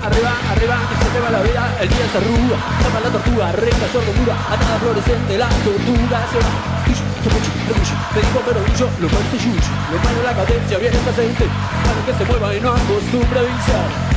arriba, que se te va la vida, el día se arruga, toma la tortuga, recta, sordo, atada fluorescente, la tortuga se va. Pedido pero orgullo, lo parece yuyo, lo malo la cadencia, viene presente, para que se mueva y no acostumbre a avisar.